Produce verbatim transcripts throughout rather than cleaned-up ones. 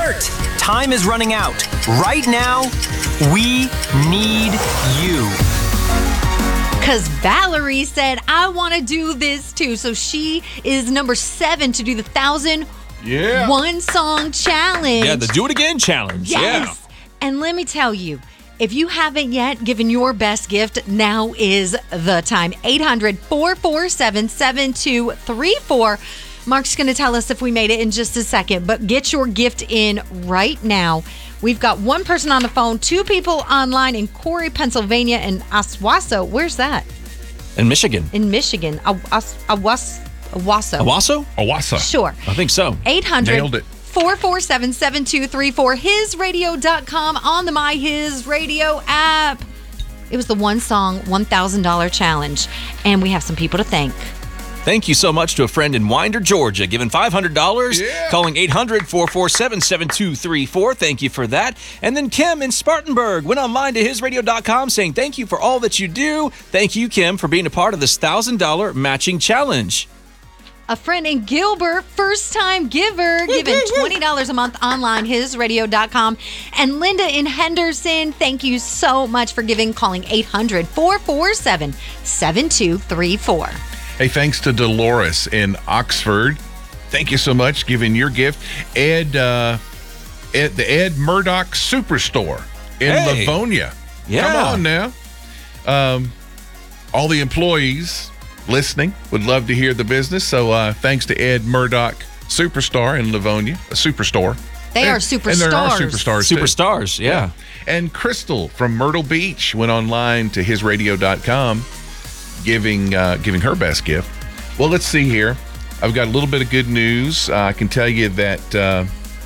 Alert! Time is running out. Right now, we need you. Because Valerie said, I want to do this too. So she is number seven to do the thousand yeah. one song challenge. Yeah, the Do It Again challenge. Yes. Yeah. And let me tell you, if you haven't yet given your best gift, now is the time. eight hundred, four four seven, seven two three four. Mark's going to tell us if we made it in just a second, but get your gift in right now. We've got one person on the phone, two people online in Corey, Pennsylvania, and Oswasso. Where's that? In Michigan. In Michigan. Awas- Awas- Owasso. Owasso? Owasso. Sure. I think so. eight hundred, Nailed it. four four seven, seven two three four. his radio dot com on the My His Radio app. It was the one song, one thousand dollars challenge. And we have some people to thank. Thank you so much to a friend in Winder, Georgia, giving five hundred dollars, yeah. calling eight hundred, four four seven, seven two three four. Thank you for that. And then Kim in Spartanburg went online to his radio dot com saying, thank you for all that you do. Thank you, Kim, for being a part of this one thousand dollars matching challenge. A friend in Gilbert, first-time giver, giving twenty dollars a month online, his radio dot com. And Linda in Henderson, thank you so much for giving, calling eight hundred, four four seven, seven two three four. Hey, thanks to Dolores in Oxford. Thank you so much, giving your gift. Ed, uh, Ed the Ed Murdoch Superstore in Hey. Livonia. Yeah. Come on now. Um, all the employees listening would love to hear the business. So uh, thanks to Ed Murdoch Superstar in Livonia, a superstore. They and, are superstars. And there are superstars, too. Superstars, yeah. And Crystal from Myrtle Beach went online to his radio dot com, giving uh, giving her best gift. Well, let's see here. I've got a little bit of good news. Uh, I can tell you that uh,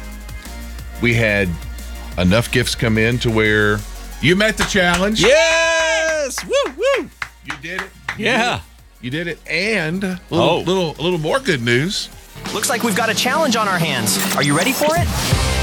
we had enough gifts come in to where you met the challenge. Yes! Woo, woo! You did it. You Yeah. did it. You did it. And a little, Oh. little, a little more good news. Looks like we've got a challenge on our hands. Are you ready for it?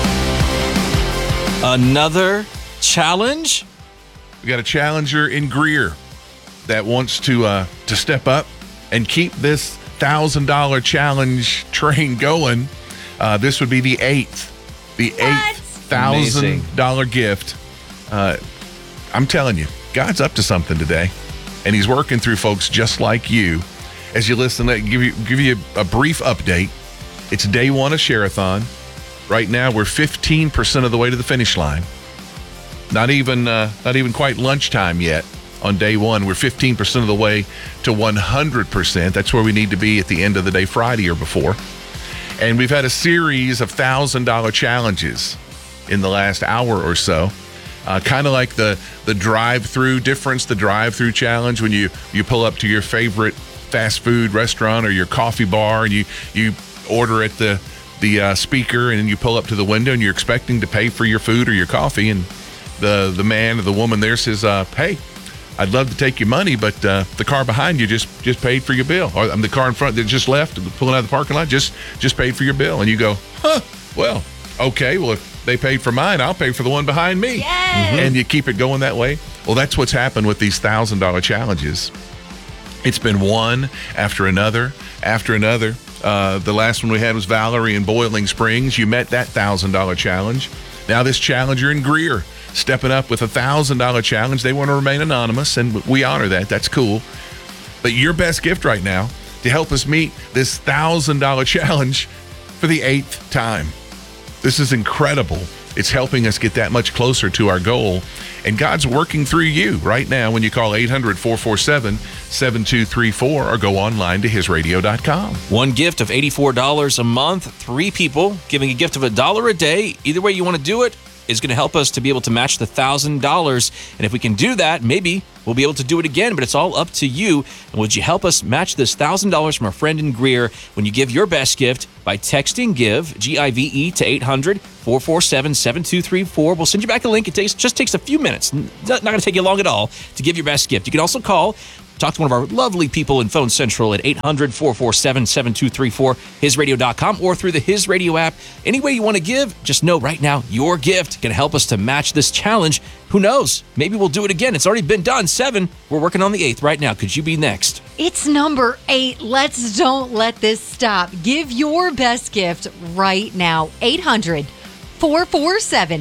Another challenge? We got a challenger in Greer that wants to uh, to step up and keep this one thousand dollars challenge train going. Uh, this would be the eighth, the eighth one thousand dollars gift. Uh, I'm telling you, God's up to something today, and he's working through folks just like you. As you listen, let give you give you a brief update. It's day one of Share-a-thon. Right now, we're fifteen percent of the way to the finish line. Not even uh, not even quite lunchtime yet. On day one, we're fifteen percent of the way to one hundred percent. That's where we need to be at the end of the day, Friday or before. And we've had a series of one thousand dollars challenges in the last hour or so. Uh, kind of like the the drive-through difference, the drive-through challenge, when you, you pull up to your favorite fast food restaurant or your coffee bar and you, you order at the, the uh, speaker, and then you pull up to the window and you're expecting to pay for your food or your coffee, and the, the man or the woman there says, uh, hey, I'd love to take your money, but uh, the car behind you just, just paid for your bill. Or um, the car in front that just left, pulling out of the parking lot, just just paid for your bill. And you go, huh, well, okay, well, if they paid for mine, I'll pay for the one behind me. Yes. Mm-hmm. And you keep it going that way. Well, that's what's happened with these one thousand dollars challenges. It's been one after another, after another. Uh, the last one we had was Valerie in Boiling Springs. You met that one thousand dollars challenge. Now this challenger in Greer, stepping up with a one thousand dollars challenge. They want to remain anonymous, and we honor that. That's cool. But your best gift right now to help us meet this one thousand dollars challenge for the eighth time. This is incredible. It's helping us get that much closer to our goal. And God's working through you right now when you call eight hundred, four four seven, seven two three four or go online to his radio dot com. One gift of eighty-four dollars a month. Three people giving a gift of a dollar a day. Either way you want to do it is going to help us to be able to match the one thousand dollars. And if we can do that, maybe we'll be able to do it again, but it's all up to you. And would you help us match this one thousand dollars from our friend in Greer when you give your best gift by texting GIVE, G I V E, to eight hundred, four four seven, seven two three four. We'll send you back a link. It takes just takes a few minutes. Not going to take you long at all to give your best gift. You can also call, talk to one of our lovely people in Phone Central at eight hundred, four four seven, seven two three four, his radio dot com, or through the His Radio app. Any way you want to give, just know right now your gift can help us to match this challenge. Who knows? Maybe we'll do it again. It's already been done. Seven. We're working on the eighth right now. Could you be next? It's number eight. Let's don't let this stop. Give your best gift right now. eight hundred, four four seven,